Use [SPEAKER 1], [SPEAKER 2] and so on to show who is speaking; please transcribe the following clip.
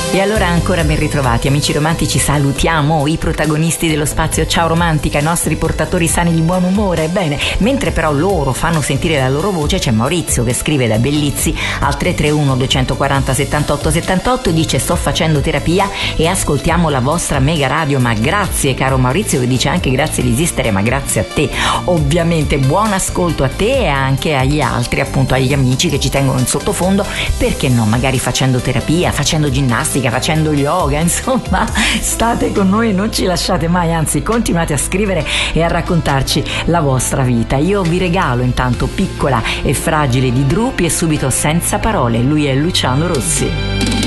[SPEAKER 1] E allora ancora ben ritrovati amici romantici, salutiamo i protagonisti dello spazio Ciao Romantica, i nostri portatori sani di buon umore. Bene, mentre però loro fanno sentire la loro voce, c'è Maurizio che scrive da Bellizzi al 331 240 78 78 e dice: sto facendo terapia e ascoltiamo la vostra mega radio. Ma grazie caro Maurizio, che dice anche grazie di esistere, ma grazie a te. Ovviamente buon ascolto a te e anche agli altri, appunto agli amici che ci tengono in sottofondo, perché no, magari facendo terapia, facendo ginnastica, facendo yoga, insomma state con noi e non ci lasciate mai, anzi continuate a scrivere e a raccontarci la vostra vita. Io vi regalo intanto Piccola e fragile di Drupi e subito Senza parole. Lui è Luciano Rossi.